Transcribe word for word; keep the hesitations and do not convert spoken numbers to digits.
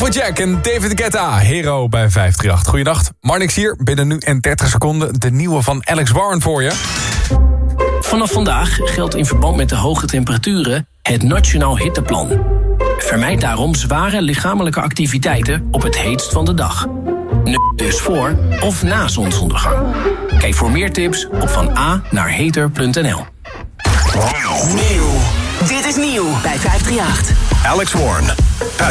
Afrojack en David Guetta, Hero bij vijf drie acht. Goeiedag, Marnix hier. Binnen nu en dertig seconden de nieuwe van Alex Warren voor je. Vanaf vandaag geldt in verband met de hoge temperaturen het Nationaal Hitteplan. Vermijd daarom zware lichamelijke activiteiten op het heetst van de dag. Nu dus voor of na zonsondergang. Kijk voor meer tips op van a naar heter punt n l. Nieuw. Dit is nieuw bij vijf drie acht. Alex Warren.